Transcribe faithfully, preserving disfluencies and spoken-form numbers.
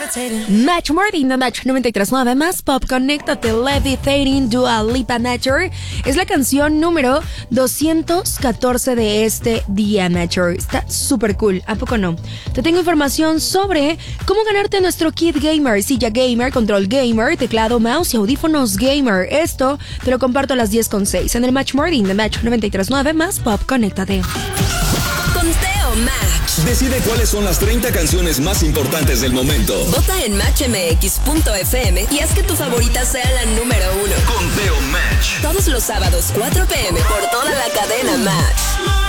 Match Martin, The Match noventa y tres punto nueve más Pop, conéctate, Levitating, Dua Lipa Nature. Es la canción número doscientos catorce de este día, Nature. Está súper cool, ¿a poco no? Te tengo información sobre cómo ganarte nuestro kit gamer, silla gamer, control gamer, teclado, mouse y audífonos gamer. Esto te lo comparto a las diez con seis en el Match Martin, The Match noventa y tres punto nueve más Pop, conéctate. Conteo Match. Decide cuáles son las treinta canciones más importantes del momento. Vota en match m x punto f m y haz que tu favorita sea la número uno. Conteo Match. Todos los sábados, cuatro p m por toda la cadena Match.